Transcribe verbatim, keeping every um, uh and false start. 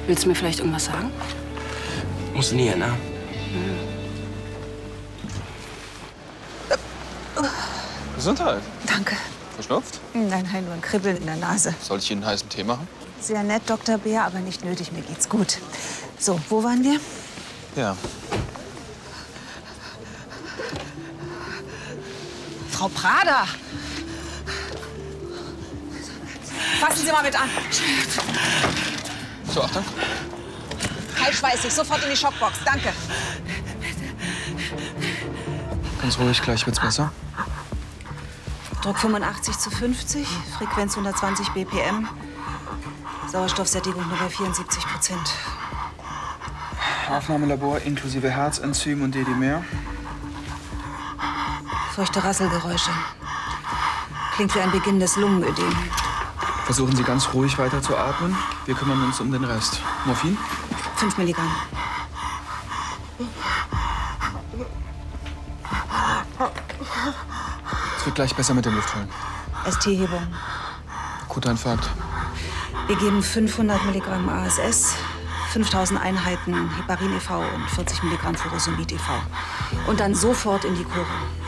Willst du mir vielleicht irgendwas sagen? Muss nie, ne? Gesundheit. Danke. Verschnupft? Nein, nein, nur ein Kribbeln in der Nase. Soll ich Ihnen einen heißen Tee machen? Sehr nett, Doktor Beer, aber nicht nötig. Mir geht's gut. So, wo waren wir? Ja. Frau Prader! Fassen Sie mal mit an. So, Achtung. Kaltschweißig, sofort in die Schockbox. Danke. Ganz ruhig, gleich wird's besser. Druck fünfundachtzig zu fünfzig, Frequenz hundertzwanzig B P M. Sauerstoffsättigung nur bei vierundsiebzig Prozent. Aufnahmelabor inklusive Herzenzym und D D-Mer. Feuchte Rasselgeräusche. Klingt wie ein Beginn des Lungenödem. Versuchen Sie ganz ruhig weiter zu atmen. Wir kümmern uns um den Rest. Morphin? fünf Milligramm. Es wird gleich besser mit dem Luftholen. S T-Hebung. Akuter Infarkt. Wir geben fünfhundert Milligramm A S S, fünftausend Einheiten Heparin E V und vierzig Milligramm Furosemid E V. Und dann sofort in die Kur.